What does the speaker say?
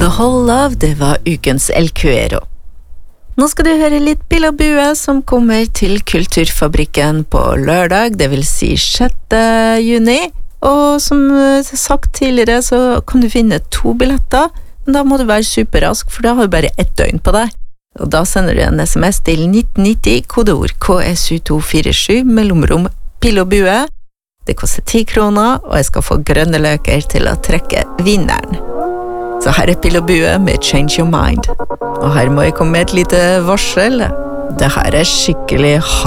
The Whole Love, det var ukens El Cuero. Nå skal du høre litt Pil og Bue som kommer til Kulturfabrikken på lørdag, det vil si 6. juni. Og som sagt tidligere så kan du finne 2 billetter, men da må du være superrask, for da har du bare 1 døgn på deg. Og da sender du en SMS til 1990, kodeord KSU247, mellomrom Pil og Bue. Det koster 10 kroner, og jeg skal få grønne løker til å trekke vinneren. Så her Pil og Bue med Change Your Mind. Og her må jeg komme med et lite varsel. Det her skikkelig